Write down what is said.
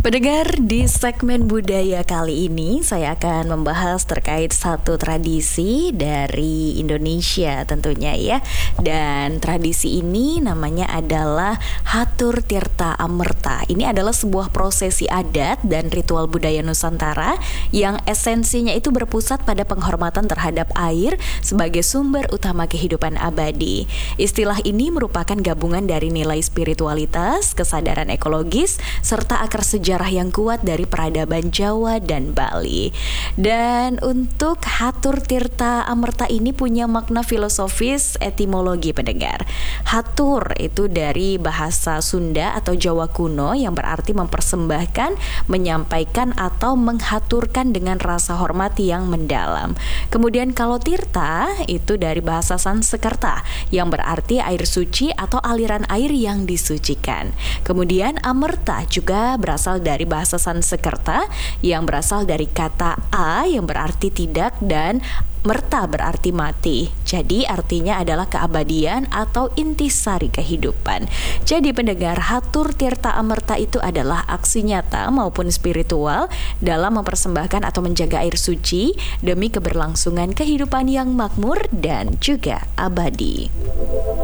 Pendengar, di segmen budaya kali ini saya akan membahas terkait satu tradisi dari Indonesia tentunya ya. Dan tradisi ini namanya adalah Hatur Tirta Amerta. Ini adalah sebuah prosesi adat dan ritual budaya Nusantara yang esensinya itu berpusat pada penghormatan terhadap air sebagai sumber utama kehidupan abadi. Istilah ini merupakan gabungan dari nilai spiritualitas, kesadaran ekologis, serta akar sejarah yang kuat dari peradaban Jawa dan Bali. Dan untuk Hatur Tirta Amerta ini punya makna filosofis etimologi pendengar. Hatur itu dari bahasa Sunda atau Jawa kuno yang berarti mempersembahkan, menyampaikan atau menghaturkan dengan rasa hormat yang mendalam. Kemudian kalau Tirta itu dari bahasa Sanskerta yang berarti air suci atau aliran air yang disucikan. Kemudian Amerta juga berasal dari bahasa Sanskerta yang berasal dari kata a yang berarti tidak dan merta berarti mati. Jadi artinya adalah keabadian atau intisari kehidupan. Jadi pendengar, Hatur Tirta Amerta itu adalah aksi nyata maupun spiritual dalam mempersembahkan atau menjaga air suci demi keberlangsungan kehidupan yang makmur dan juga abadi.